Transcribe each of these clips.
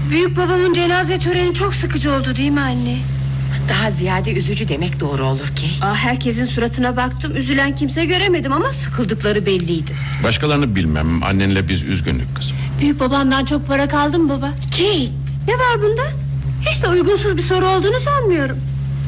Büyük babamın cenaze töreni çok sıkıcı oldu değil mi anne? Daha ziyade üzücü demek doğru olur Kate. Herkesin suratına baktım, üzülen kimse göremedim ama sıkıldıkları belliydi. Başkalarını bilmem, annenle biz üzgünlük kızım. Büyük babamdan çok para kaldı mı baba? Kate, ne var bunda? Hiç de uygunsuz bir soru olduğunu sanmıyorum.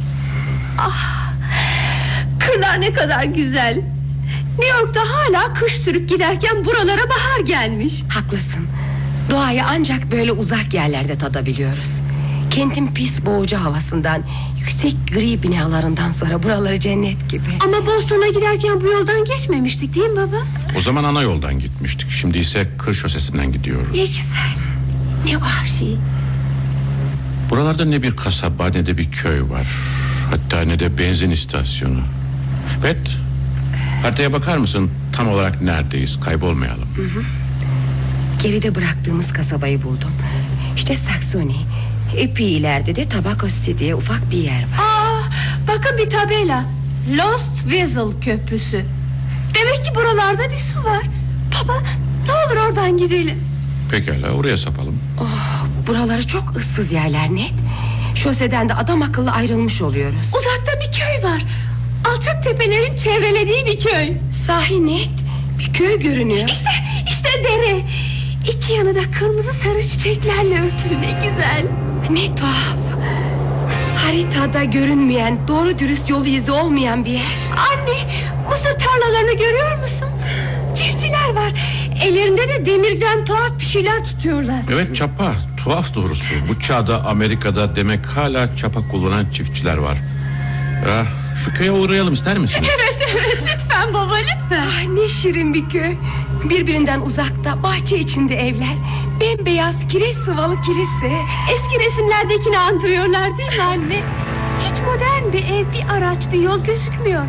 Kırlar ne kadar güzel. New York'ta hala kış sürüp giderken buralara bahar gelmiş. haklısın. Doğayı ancak böyle uzak yerlerde tadabiliyoruz. Kentin pis boğucu havasından, yüksek gri binalarından sonra buraları cennet gibi. Ama Boston'a giderken bu yoldan geçmemiştik değil mi baba? O zaman ana yoldan gitmiştik. Şimdi ise kır şosesinden gidiyoruz. Ne güzel, ne vahşi. Buralarda ne bir kasaba ne de bir köy var. Hatta ne de benzin istasyonu. Bet, haritaya bakar mısın? Tam olarak neredeyiz? Kaybolmayalım. Geride bıraktığımız kasabayı buldum. İşte Saxony. Epey ileride de Tobacco City diye ufak bir yer var. Bakın bir tabela. Lost Vessel Köprüsü. Demek ki buralarda bir su var. Baba, ne olur oradan gidelim. Pekala, oraya sapalım. Buraları çok ıssız yerler Ned. Şoseden de adam akıllı ayrılmış oluyoruz. Uzakta bir köy var. Alçak tepelerin çevrelediği bir köy. Sahi Ned, bir köy görünüyor. İşte dere. İki yanı da kırmızı sarı çiçeklerle örtülü, ne güzel. Ne tuhaf. Haritada görünmeyen, doğru dürüst yolu izi olmayan bir yer. Anne, mısır tarlalarını görüyor musun? Çiftçiler var. Ellerinde de demirden tuhaf bir şeyler tutuyorlar. Evet, çapa. Tuhaf doğrusu. Bu çağda Amerika'da demek hala çapa kullanan çiftçiler var. Şu köye uğrayalım, ister misin? Evet, lütfen baba, lütfen. Ne şirin bir köy. Birbirinden uzakta, bahçe içinde evler. Bembeyaz kireç sıvalı kilise. Eski resimlerdekini andırıyorlar değil mi anne? Hiç modern bir ev, bir araç, bir yol gözükmüyor.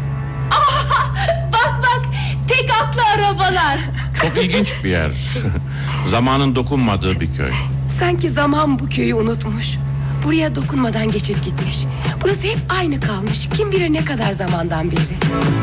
Bak, tek atlı arabalar. Çok ilginç bir yer. Zamanın dokunmadığı bir köy. Sanki zaman bu köyü unutmuş. Buraya dokunmadan geçip gitmiş. Burası hep aynı kalmış. Kim bilir ne kadar zamandan beri.